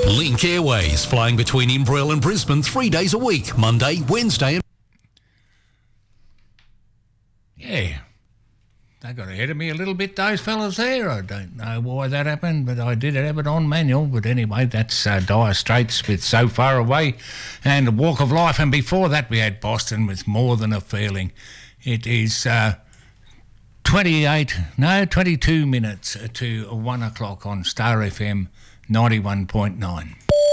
Link Airways, flying between Inverell and Brisbane 3 days a week, Monday, Wednesday and... Yeah, they got ahead of me a little bit, those fellas there. I don't know why that happened, but I did have it on manual. But anyway, that's Dire Straits with So Far Away and Walk of Life. And before that, we had Boston with More Than a Feeling. It is 22 minutes to 1 o'clock on Star FM 91.9.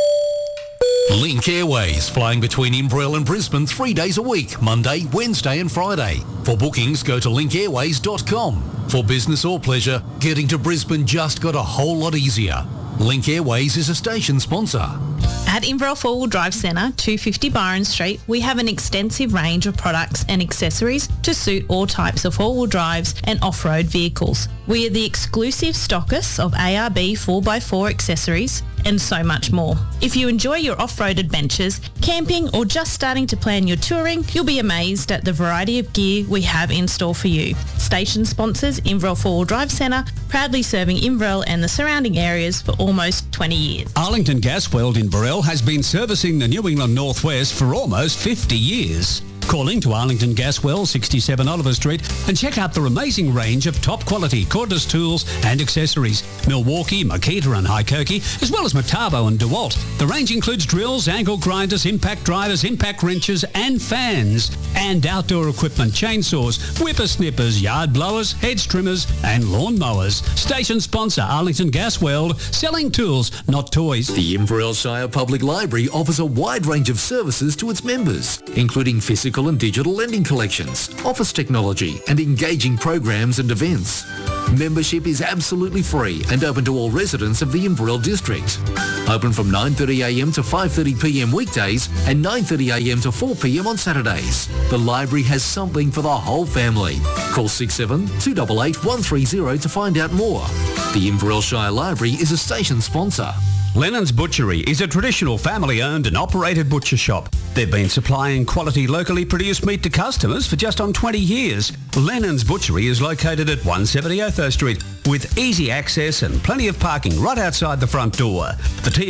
Link Airways, flying between Inverell and Brisbane 3 days a week, Monday, Wednesday and Friday. For bookings, go to linkairways.com. For business or pleasure, getting to Brisbane just got a whole lot easier. Link Airways is a station sponsor. At Inverell 4-Wheel Drive Centre, 250 Byron Street, we have an extensive range of products and accessories to suit all types of four-wheel drives and off-road vehicles. We are the exclusive stockists of ARB 4x4 accessories and so much more. If you enjoy your off-road adventures, camping or just starting to plan your touring, you'll be amazed at the variety of gear we have in store for you. Station sponsors Inverell 4-Wheel Drive Centre, proudly serving Inverell and the surrounding areas for almost 20 years. Arlington Gasworld Inverell has been servicing the New England Northwest for almost 50 years. Call in to Arlington Gaswell, 67 Oliver Street, and check out their amazing range of top-quality cordless tools and accessories. Milwaukee, Makita and Hykerky, as well as Metabo and DeWalt. The range includes drills, angle grinders, impact drivers, impact wrenches and fans. And outdoor equipment, chainsaws, whippersnippers, yard blowers, hedge trimmers and lawn mowers. Station sponsor Arlington Gasworld, selling tools, not toys. The Inverell Shire Public Library offers a wide range of services to its members, including physical and digital lending collections, office technology and engaging programs and events. Membership is absolutely free and open to all residents of the Inverell district. Open from 9:30am to 5:30pm weekdays and 9:30am to 4pm on Saturdays. The library has something for the whole family. Call 67 288 130 to find out more. The Inverell Shire Library is a station sponsor. Lennon's Butchery is a traditional family-owned and operated butcher shop. They've been supplying quality locally produced meat to customers for just on 20 years. Lennon's Butchery is located at 170 Oath Street with easy access and plenty of parking right outside the front door. The